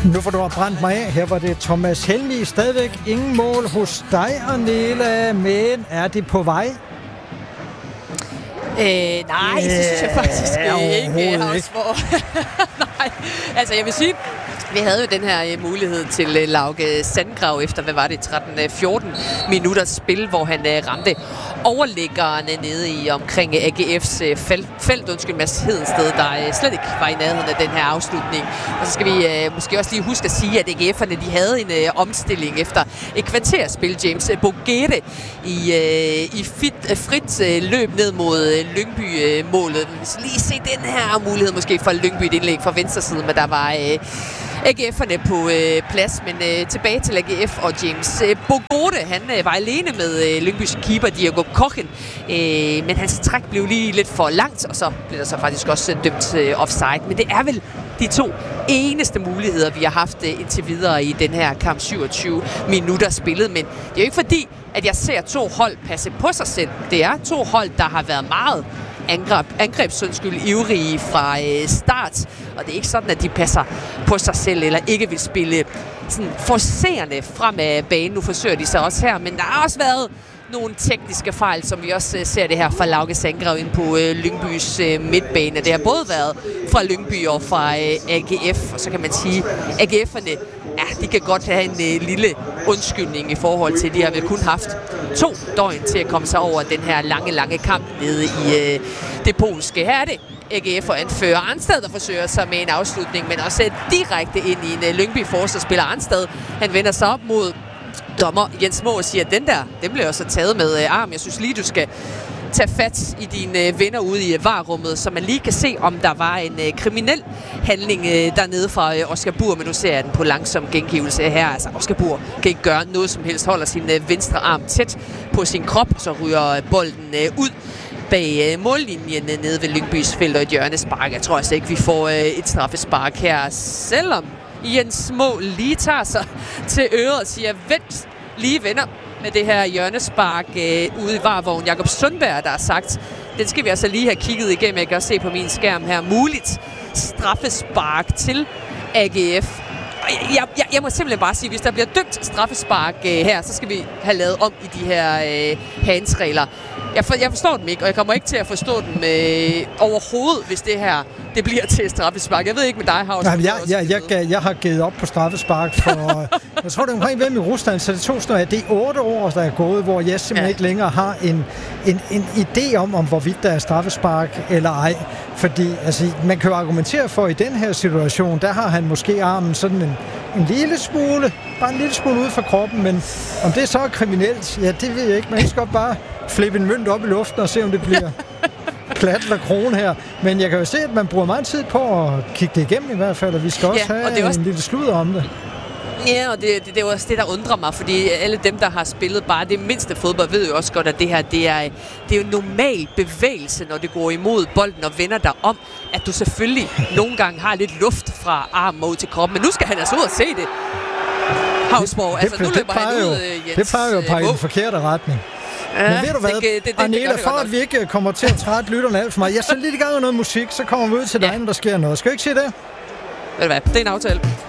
Nu får du have brændt mig af. Her var det Thomas Helmig. Stadigvæk ingen mål hos dig, Arnela, men er det på vej? Nej, det synes jeg faktisk ikke. Nej, altså jeg vil sige, vi havde jo den her mulighed til Lauke Sandgrav efter, hvad var det, 13-14 minutters spil, hvor han ramte overliggerne nede i omkring AGF's felt, Mads Hedensted, der slet ikke var i nærheden af den her afslutning. Og så skal vi måske også lige huske at sige, at AGF'erne de havde en omstilling efter et kvarterspil. James Bougere i frit løb ned mod Lyngby-målet. Vi skal lige se den her mulighed måske for Lyngby, et indlæg fra venstre side, men der var AGF'erne på plads, men tilbage til AGF og James Bougere, han var alene med Lyngbys keeper Diego Kochen, men hans træk blev lige lidt for langt, og så blev der så faktisk også dømt offside. Men det er vel de to eneste muligheder, vi har haft indtil videre i den her kamp, 27 minutter spillet, men det er jo ikke fordi, at jeg ser to hold passe på sig selv. Det er to hold, der har været meget ivrige fra start, og det er ikke sådan, at de passer på sig selv, eller ikke vil spille sådan forcerende frem af banen. Nu forsøger de sig også her, men der har også været nogle tekniske fejl, som vi også ser det her fra Lauke Sandgrav ind på Lyngbys midtbane. Det har både været fra Lyngby og fra AGF, og så kan man sige, AGF'erne, ja, de kan godt have en lille undskyldning i forhold til, de har vel kun haft 2 døgn til at komme sig over den her lange kamp nede i det polske. Her er det AGF og anfører Arnstad, der forsøger sig med en afslutning, men også direkte ind i en Lyngby-forsvarsspiller. Arnstad, han vender sig op mod dommer Jens Moe og siger, at den bliver også taget med arm. Jeg synes lige, du skal tage fat i dine venner ude i VAR-rummet, så man lige kan se, om der var en kriminel handling dernede fra Oscar Bur, men nu ser jeg den på langsom gengivelse her. Altså, Oscar Bur kan ikke gøre noget som helst, holder sin venstre arm tæt på sin krop, så ryger bolden ud bag mållinjen nede ved Lyngbys felt og et hjørnespark. Jeg tror altså ikke, vi får et straffespark her, selvom Jens Moe lige tager sig til øret og siger, vent, lige venner med det her hjørnespark ude i VAR-vogn. Jakob Sundberg, der har sagt, den skal vi altså lige have kigget igennem. Jeg kan også se på min skærm her. Muligt straffespark til AGF. Jeg må simpelthen bare sige, hvis der bliver dømt straffespark her, så skal vi have lavet om i de her handsregler. Jeg forstår dem ikke, og jeg kommer ikke til at forstå dem overhovedet, hvis det her det bliver til straffespark. Jeg ved ikke med dig, Havs. Jeg har givet op på straffespark for, jeg tror det er omkring hvem i Rusland, så det 2000, det er 8 år, der er gået, hvor jeg simpelthen ikke længere har en idé om hvorvidt der er straffespark eller ej. Fordi altså, man kan jo argumentere for, i den her situation, der har han måske armen sådan en lille smule, bare en lille smule ude fra kroppen, men om det så er kriminelt, ja, det ved jeg ikke. Man skal godt bare flippe en mønt op i luften og se, om det bliver plat eller krone her. Men jeg kan jo se, at man bruger meget tid på at kigge det igennem i hvert fald, og vi skal også have en lille sludder om det. Ja, og det er jo også det, der undrer mig, fordi alle dem, der har spillet bare det mindste fodbold, ved jo også godt, at det her, det er jo en normal bevægelse, når det går imod bolden og vender dig om, at du selvfølgelig nogle gange har lidt luft fra armen ud til kroppen, men nu skal han altså ud og se det. Havsborg, altså nu løber han ud, Jens. Det plejer jo at pege i den forkerte retning. Ja, men ved du hvad, Arnela, for at vi ikke kommer til at trætte lytterne alt for meget, jeg sætter lidt i gang med noget musik, så kommer vi ud til dig, når der sker noget. Skal vi ikke se det? Ved du hvad, det er en aftale.